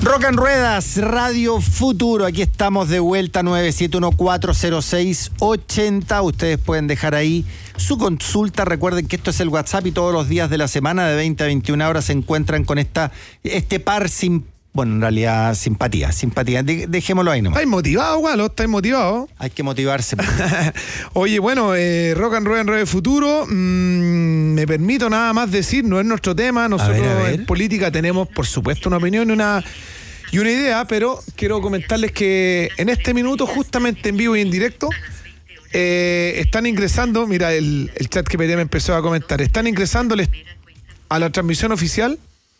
Rock en Ruedas, Radio Futuro. Aquí estamos de vuelta, 971-406-80. Ustedes pueden dejar ahí su consulta. Recuerden que esto es el WhatsApp y todos los días de la semana de 20 a 21 horas se encuentran con este par sin... Bueno, en realidad, simpatía. Dejémoslo ahí nomás. ¿Estáis motivado, Gualo? ¿Estáis motivado? Hay que motivarse. Oye, bueno, Rock and Roll en Radio Futuro. Me permito nada más decir, no es nuestro tema. Nosotros a ver. en política tenemos, por supuesto, una opinión y una idea, pero quiero comentarles que en este minuto, justamente en vivo y en directo, están ingresando, mira, el chat que me empezó a comentar, están ingresándoles a la transmisión oficial.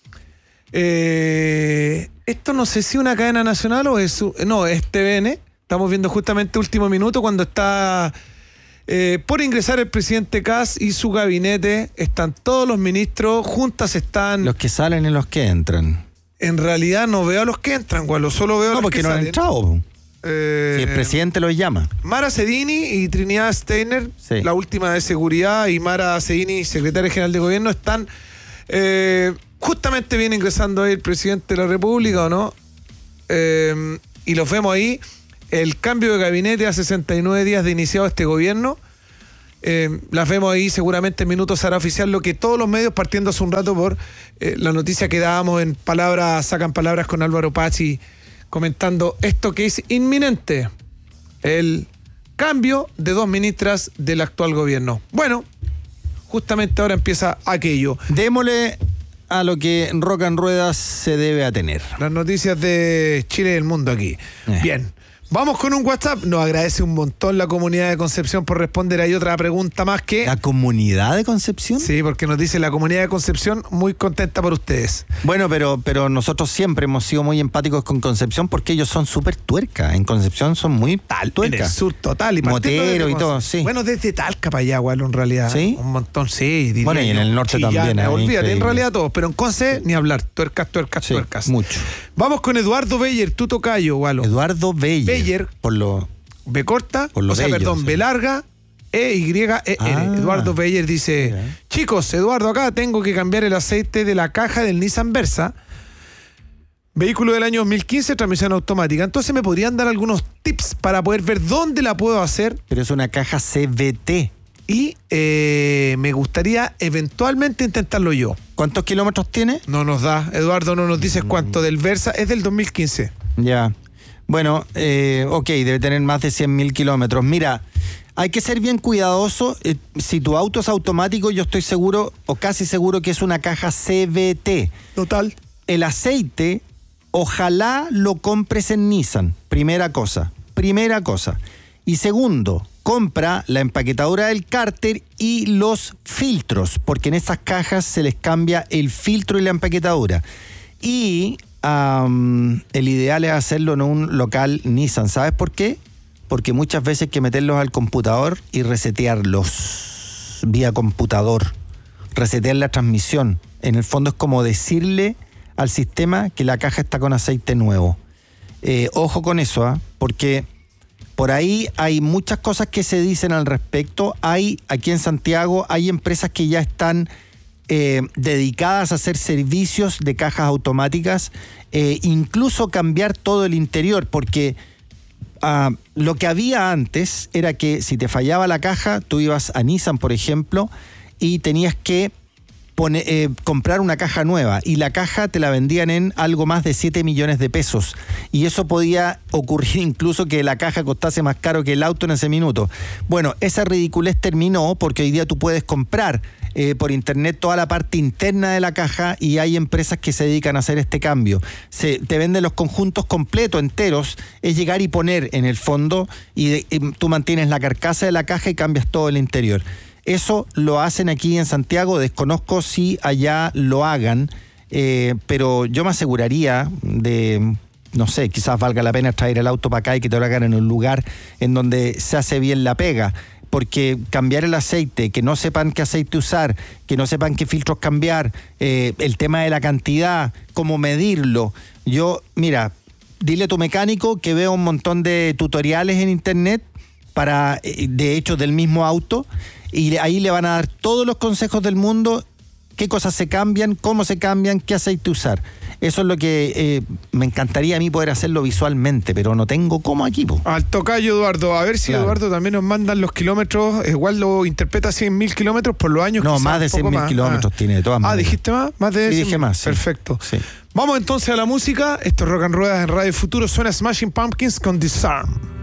Esto no sé si una cadena nacional o es TVN. Estamos viendo justamente último minuto cuando está por ingresar el presidente Kast y su gabinete. Están todos los ministros, juntas están. Los que salen y los que entran. En realidad no veo a los que entran, Gualo, solo veo a los que salen. No, porque no han entrado. Si el presidente los llama. Mara Cedini y Trinidad Steiner, sí, la última de seguridad, y Mara Cedini, secretaria general de gobierno, están justamente viene ingresando ahí el presidente de la República, ¿o no? Y los vemos ahí. El cambio de gabinete a 69 días de iniciado este gobierno. Las vemos ahí, seguramente en minutos será oficial lo que todos los medios, partiendo hace un rato por la noticia que dábamos en palabras, sacan palabras con Álvaro Pazzi, comentando esto que es inminente, el cambio de 2 ministras del actual gobierno. Bueno, justamente ahora empieza aquello. Démosle a lo que Rock en Ruedas se debe atener. Las noticias de Chile y del mundo aquí. Bien. Vamos con un WhatsApp. Nos agradece un montón la comunidad de Concepción por responder. Hay otra pregunta más que... ¿La comunidad de Concepción? Sí, porque nos dice la comunidad de Concepción muy contenta por ustedes. Bueno, pero nosotros siempre hemos sido muy empáticos con Concepción porque ellos son súper tuercas. En Concepción son muy tuercas. En el sur total. Y Motero y todo, sí. Bueno, desde Talca para allá, Gualo, en realidad. ¿Sí? Un montón, sí. Diría, bueno, y en el norte Chillán, también. Olvídate, increíble. En realidad todos. Pero en Conce, ni hablar. Tuercas. Sí, mucho. Vamos con Eduardo Beyer, tu tocayo, Gualo. Eduardo Beyer. Por lo... B corta, por lo bello, sí. B larga, E-Y-E-R. Eduardo Beyer dice, chicos, Eduardo acá, tengo que cambiar el aceite de la caja del Nissan Versa, vehículo del año 2015, transmisión automática. Entonces, ¿me podrían dar algunos tips para poder ver dónde la puedo hacer? Pero es una caja CVT. Y me gustaría eventualmente intentarlo yo. ¿Cuántos kilómetros tiene? No nos da, Eduardo, no nos dices cuánto. Del Versa, es del 2015. Ya. Bueno, debe tener más de 100.000 kilómetros. Mira, hay que ser bien cuidadoso. Si tu auto es automático, yo estoy seguro, o casi seguro, que es una caja CVT. Total. El aceite, ojalá lo compres en Nissan. Primera cosa. Y segundo, compra la empaquetadora del cárter y los filtros, porque en esas cajas se les cambia el filtro y la empaquetadora. Y... el ideal es hacerlo en un local Nissan. ¿Sabes por qué? Porque muchas veces hay que meterlos al computador y resetearlos vía computador. Resetear la transmisión. En el fondo es como decirle al sistema que la caja está con aceite nuevo. Ojo con eso, porque por ahí hay muchas cosas que se dicen al respecto. Aquí en Santiago, hay empresas que ya están dedicadas a hacer servicios de cajas automáticas, incluso cambiar todo el interior, porque lo que había antes era que si te fallaba la caja, tú ibas a Nissan, por ejemplo, y tenías que comprar una caja nueva, y la caja te la vendían en algo más de 7 millones de pesos, y eso podía ocurrir incluso que la caja costase más caro que el auto en ese minuto. Bueno, esa ridiculez terminó porque hoy día tú puedes comprar por internet toda la parte interna de la caja, y hay empresas que se dedican a hacer este cambio. Te venden los conjuntos completos, enteros, es llegar y poner en el fondo, y tú mantienes la carcasa de la caja y cambias todo el interior. Eso lo hacen aquí en Santiago, desconozco si allá lo hagan, pero yo me aseguraría de, no sé, quizás valga la pena traer el auto para acá y que te lo hagan en un lugar en donde se hace bien la pega, porque cambiar el aceite, que no sepan qué aceite usar, que no sepan qué filtros cambiar, el tema de la cantidad, cómo medirlo. Mira, dile a tu mecánico que vea un montón de tutoriales en internet de hecho del mismo auto, y ahí le van a dar todos los consejos del mundo, qué cosas se cambian, cómo se cambian, qué aceite usar. Eso es lo que me encantaría a mí poder hacerlo visualmente, pero no tengo cómo aquí, po. Al tocayo Eduardo, a ver si Claro. Eduardo también nos mandan los kilómetros, igual lo interpreta 100.000 kilómetros por los años. No, quizás más de un poco 100.000 más. kilómetros tiene, de todas maneras. ¿Dijiste más? Más de Sí, 100.000. dije más, sí. Perfecto. Sí. Vamos entonces a la música. Esto es Rock and Ruedas en Radio Futuro. Suena Smashing Pumpkins con Disarm.